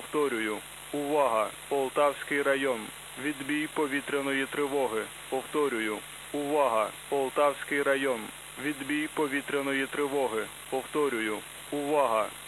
Повторюю. Увага! Полтавський район. Відбій повітряної тривоги. Повторюю. Увага! Полтавський район. Відбій повітряної тривоги. Повторюю. Увага!